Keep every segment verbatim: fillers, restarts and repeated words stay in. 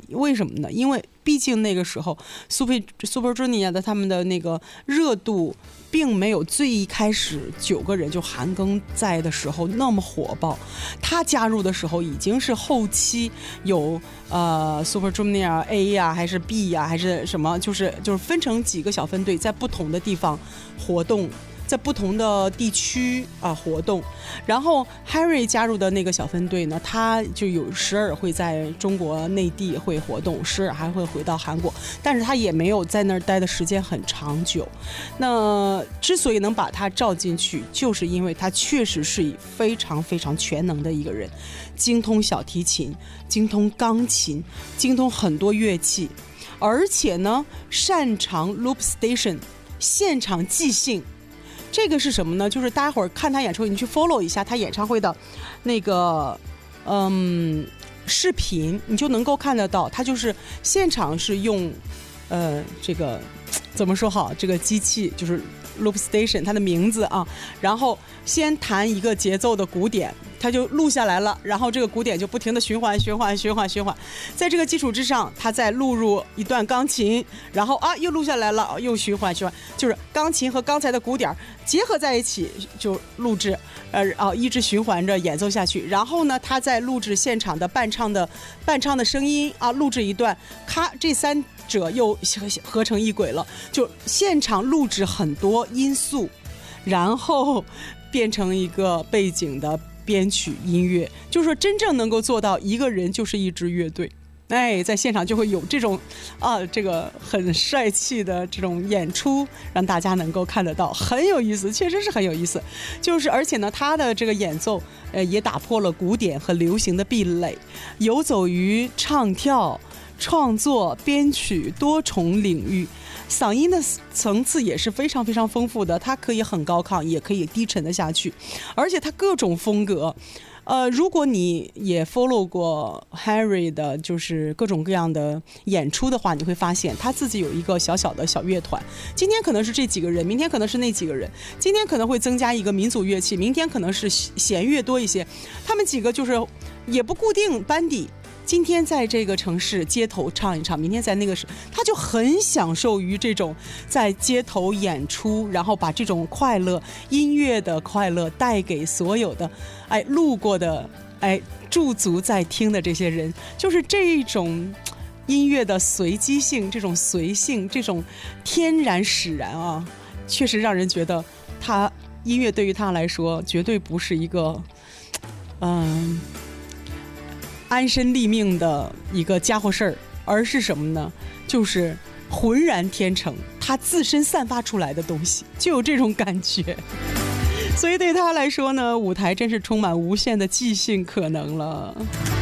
为什么呢？因为毕竟那个时候 Super Super Junior 的他们的那个热度并没有最一开始九个人就韩庚在的时候那么火爆，他加入的时候已经是后期有呃 Super Junior A 呀、啊、还是 B 呀、啊、还是什么，就是就是分成几个小分队在不同的地方活动，在不同的地区啊活动。然后 Harry 加入的那个小分队呢，他就有时而会在中国内地会活动，时而还会回到韩国，但是他也没有在那儿待的时间很长久。那之所以能把他照进去，就是因为他确实是以非常非常全能的一个人，精通小提琴，精通钢琴，精通很多乐器，而且呢擅长 loop station 现场即兴。这个是什么呢？就是大家伙儿看他演出，你去 follow 一下他演唱会的那个嗯视频，你就能够看得到，他就是现场是用呃这个怎么说好，这个机器就是 loop station 它的名字啊，然后先弹一个节奏的鼓点，它就录下来了，然后这个鼓点就不停的循环循环循环循环，在这个基础之上它再录入一段钢琴，然后啊又录下来了，又循环循环，就是钢琴和刚才的鼓点结合在一起就录制，呃啊一直循环着演奏下去，然后呢他再录制现场的伴唱的伴唱的声音啊，录制一段，咔这三者又合成一轨了，就现场录制很多因素，然后变成一个背景的编曲音乐，就是说真正能够做到一个人就是一支乐队。哎，在现场就会有这种啊，这个很帅气的这种演出，让大家能够看得到，很有意思，确实是很有意思。就是而且呢，他的这个演奏，呃，也打破了古典和流行的壁垒，游走于唱跳、创作、编曲多重领域，嗓音的层次也是非常非常丰富的，它可以很高亢，也可以低沉的下去，而且它各种风格。呃，如果你也 follow 过 Harry 的就是各种各样的演出的话，你会发现他自己有一个小小的小乐团，今天可能是这几个人，明天可能是那几个人，今天可能会增加一个民族乐器，明天可能是弦乐多一些，他们几个就是也不固定班底，今天在这个城市街头唱一唱，明天在那个时，他就很享受于这种在街头演出，然后把这种快乐音乐的快乐带给所有的哎路过的哎驻足在听的这些人，就是这种音乐的随机性，这种随性，这种天然使然啊，确实让人觉得他音乐对于他来说绝对不是一个嗯安身立命的一个家伙事儿，而是什么呢？就是浑然天成，他自身散发出来的东西就有这种感觉。所以对他来说呢，舞台真是充满无限的即兴可能了。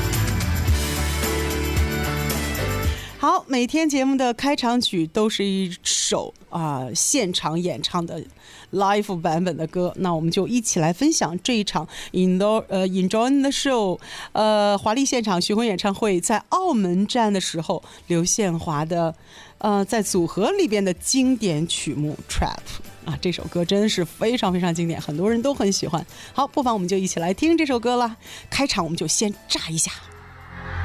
好，每天节目的开场曲都是一首啊、呃、现场演唱的 live 版本的歌，那我们就一起来分享这一场 Enjoy 呃 Enjoy the Show 呃华丽现场巡回演唱会在澳门站的时候，刘宪华的呃在组合里边的经典曲目 Trap 啊，这首歌真是非常非常经典，很多人都很喜欢。好，不妨我们就一起来听这首歌了。开场我们就先炸一下。